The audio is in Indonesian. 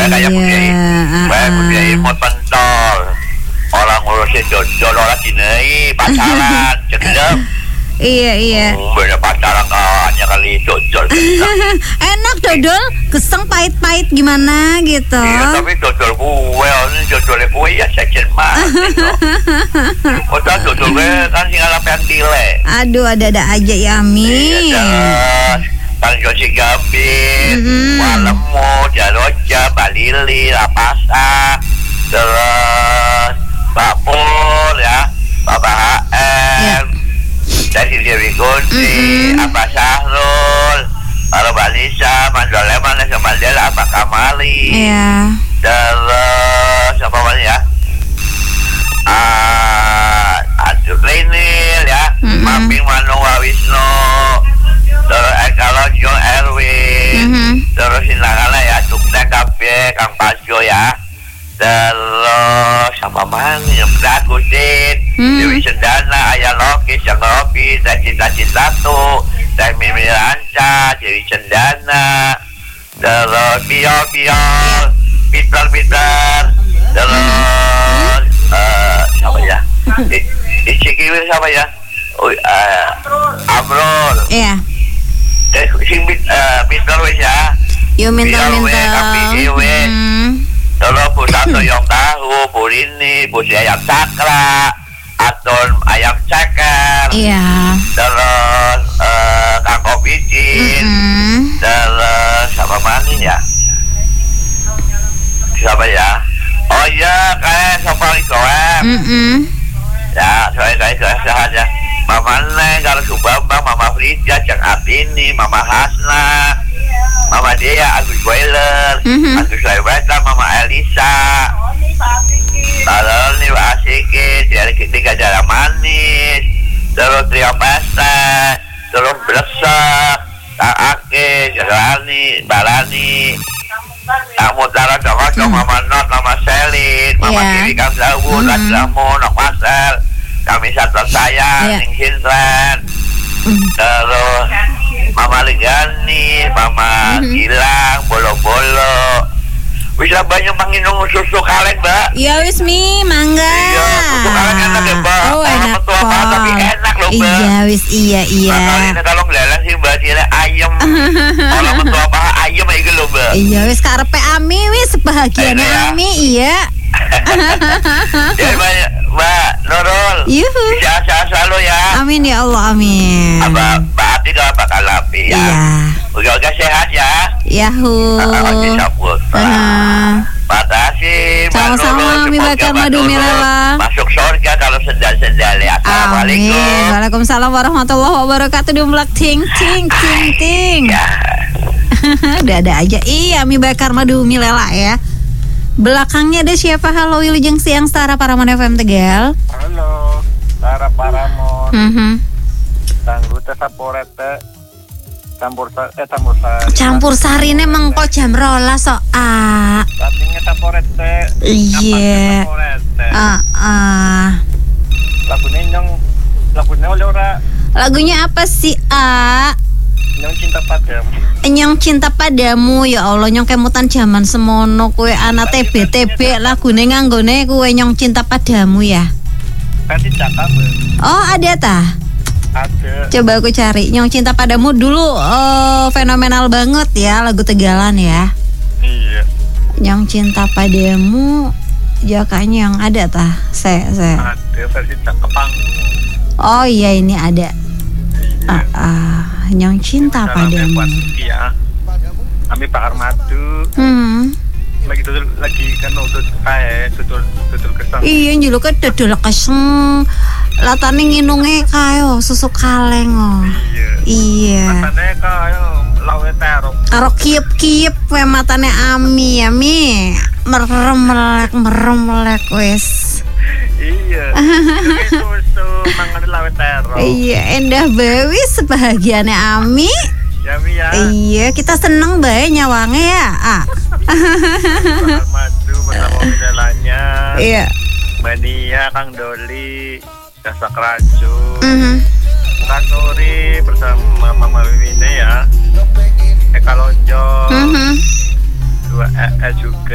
kayak punya ilmu pentol. Orang ngurusin jodoh lagi nih, pacaran, cedek. Iya. Beda pacaran hanya kali dodol. Enak dodol, keseng pahit-pahit gimana gitu. Iya, tapi dodol kue, ini dodolnya kue ya sejen mati loh. Kota dodol kue kan tinggal apa yang tile. Aduh, ada aja ya, Mi. Iya, Kang Josi Gambir, Walemo, Jaroja, Balili, Lapasa, terus Pak Pur ya, Bapak HM. Dari Dewi Kunti, Abah Sahrul, Kalau Balisa, Mandoleman, Semandela, Abah Kamali, terus apa lagi ya? Aduh Lenil ya, Mamping Manua Wisnu, terus Eka Lojo Erwin, terus Sinangala ya, Tukta Kape, Kang Pasjo ya. Terus sama mana yang berakutin Dewi Sendana, Ayah Lokis, Yang Robi, dan Cinta-Cinta tuh, dan Mimi Ranca, Dewi Sendana, terus Biol, Peter, terus siapa ya? Di Cikiwil siapa ya? Amrul. Iya. Sing Peter wis ya. Yo minta. Terus Bu Santo Yong Tahu, Bu Rini, Bu Si Ayam Cakra, Atun Ayam Ceker. Iya. Terus Kang Kopicin. Terus apa mana ya? Siapa ya? Oh iya, kayak Sopal Isoem. Ya, kayak sehat ya. Mama Neng, kalau Subambang, Mama Frida, Cang Atini, Mama Hasna, Mama Dea, Agus Boiler, Agus Leweta, Mama Elisa, lalu nih Asiki, dari Tiga Jalan Manis, terus Trio Pesta, terus Bresek, Kang Ake, Jalani, Balani, Kang Mutara, Dongocong, Mama Not, Mama Selin, Mama Kiri, Kang Zawud, Lamu, Nok Masel, Kami Satu Sayang, Ning Hintren, terus Mama Legani, Mama Gilang, Bolo-Bolo. Bisa banyak menginum susu kaleng, Mbak. Iya wis Mi, mangga. Iya, susu kaleng enak ya, Mbak. Oh, enak banget, tapi enak loh, Mbak. Iya wis, iya. Nah, kali ini kalau ngelalang sih Mbak Cile ayam. Kalau mentua apa ayam aja loh, Mbak. Iya wis karepe Ami wis bahagiane Ami, iya. Ya Mbak Nurul. Sehat-sehat selalu ya. Amin ya Allah, amin. Mbak Ati gak bakal lapi ya. Iya. Uga sehat ya. Yahu. Makasih. Sama-sama Mi Bakar Madu Milela. Masuk surga kalau sendal-sendal ya. Assalamualaikum. Amin. Waalaikumsalam warahmatullahi wabarakatuh. Diumlak ting. Ya. Udah ada aja. Iya, Mi Bakar Madu Milela ya. Belakangnya ada siapa? Halo Wilujeng Siang Stara Paramon FM Tegal. Halo Stara Paramon. Tangguh teh saporete campur sari ini mengko jam 12 so Sampingnya saporete. Iya. Lagunya oleh ora. Lagunya apa sih Nyong cinta padamu ya Allah, nyong kemutan zaman semono kue anak TB lagune nganggone kue nyong cinta padamu ya. Versi Cakap. Oh ada tah? Ada. Coba aku cari Nyong Cinta Padamu dulu. Fenomenal banget ya lagu Tegalan ya. Iya. Nyong Cinta Padamu jakanya yang ada tah? Ada versi Cakap panggung. Oh iya ini ada. Nyong Cinta Padamu. Iya. Kami Pak Armadu. Lagi kan tutul kesang. Iya njuluke dodol keseng. Latane nginunge kayo susu kaleng Iya. Matane kayo lawe terong. Karo kiep-kiep we matane Ami ya Mi. Merem melek wis. Iya. Susu mangan lawe terong. Iya, endah bae sebahagiane Ami. Ya Mi ya. Iya, kita seneng bae nyawange ya. Madu bersama Milelanya. Iya. Mania Kang Doli, Jasa Kerajun. Kasuri bersama Mama Wine ya. Eka Lonjong. 2 juga.